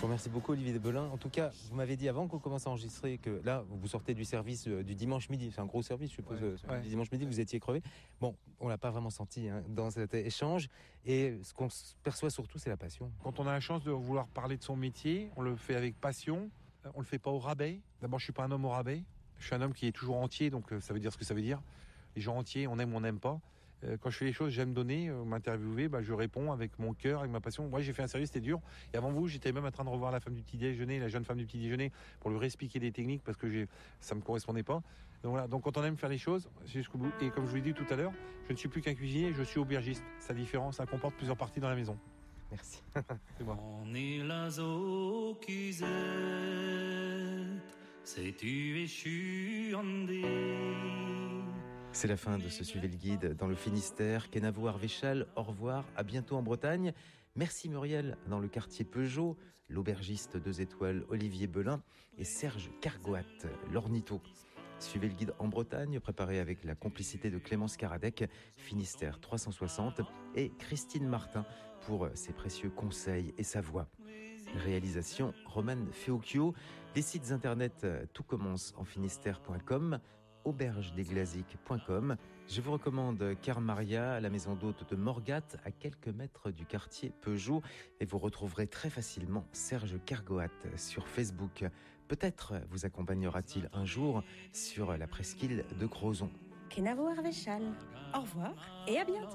vous remercie beaucoup, Olivier Debelin. En tout cas, vous m'avez dit avant qu'on commence à enregistrer que là, vous sortez du service du dimanche midi. C'est un gros service, je suppose. Du dimanche midi, vous étiez crevé. Bon, on l'a pas vraiment senti dans cet échange. Et ce qu'on perçoit surtout, c'est la passion. Quand on a la chance de vouloir parler de son métier, on le fait avec passion. On le fait pas au rabais. D'abord, je suis pas un homme au rabais. Je suis un homme qui est toujours entier, donc ça veut dire ce que ça veut dire. Les gens entiers, on aime ou on n'aime pas. Quand je fais les choses, j'aime donner, m'interviewer, je réponds avec mon cœur, avec ma passion. Moi, j'ai fait un service, c'était dur. Et avant vous, j'étais même en train de revoir la femme du petit déjeuner, la jeune femme du petit déjeuner, pour lui réexpliquer des techniques parce que ça me correspondait pas. Donc voilà. Donc quand on aime faire les choses, c'est jusqu'au bout. Et comme je vous l'ai dit tout à l'heure, je ne suis plus qu'un cuisinier, je suis aubergiste. Sa différence, ça comporte plusieurs parties dans la maison. Merci. C'est moi. On est la zo cusette, c'est tu et chuandé. C'est la fin de ce Suivez le guide dans le Finistère. Kenavo Arvéchal, au revoir, à bientôt en Bretagne. Merci Muriel dans le quartier Peugeot, l'aubergiste 2 étoiles Olivier Belin et Serge Cargoat, l'ornitho. Suivez le guide en Bretagne, préparé avec la complicité de Clémence Karadec, Finistère 360, et Christine Martin pour ses précieux conseils et sa voix. Réalisation Romane Feocchio. Les sites internet tout commence en finistère.com, aubergedesglaziques.com. Je vous recommande Car Maria, la maison d'hôte de Morgat, à quelques mètres du quartier Peugeot. Et vous retrouverez très facilement Serge Cargoat sur Facebook. Peut-être vous accompagnera-t-il un jour sur la presqu'île de Crozon. Kenavo Arvéchal. Au revoir et à bientôt.